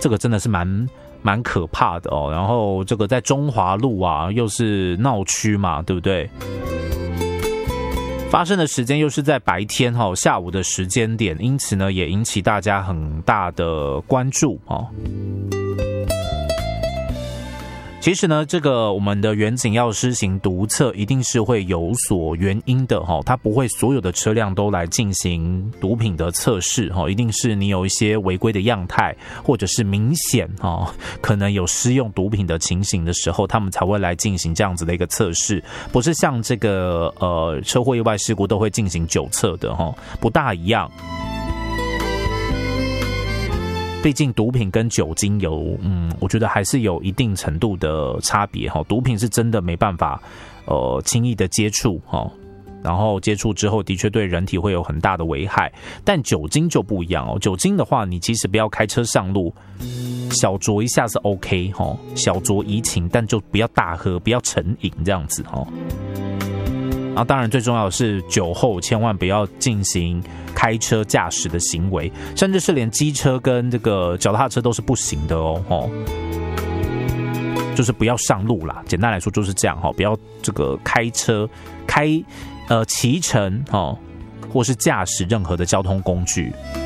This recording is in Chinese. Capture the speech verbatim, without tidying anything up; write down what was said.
这个真的是蛮蛮可怕的哦。然后这个在中华路啊，又是闹区嘛，对不对？发生的时间又是在白天哈、哦，下午的时间点，因此呢，也引起大家很大的关注哦。其实呢，这个我们的远景要施行毒测，一定是会有所原因的哈。它不会所有的车辆都来进行毒品的测试哈，一定是你有一些违规的样态，或者是明显哈可能有施用毒品的情形的时候，他们才会来进行这样子的一个测试，不是像这个呃车祸意外事故都会进行酒测的哈，不大一样。毕竟毒品跟酒精有，嗯，我觉得还是有一定程度的差别哈。毒品是真的没办法，呃，轻易的接触哈，然后接触之后的确对人体会有很大的危害。但酒精就不一样哦，酒精的话，你即使不要开车上路，小酌一下是 OK 哈，小酌怡情，但就不要大喝，不要成瘾这样子哈。然后当然最重要的是酒后千万不要进行开车驾驶的行为，甚至是连机车跟这个脚踏车都是不行的哦，哦就是不要上路啦。简单来说就是这样哈，不要这个开车开呃骑乘哦，或是驾驶任何的交通工具。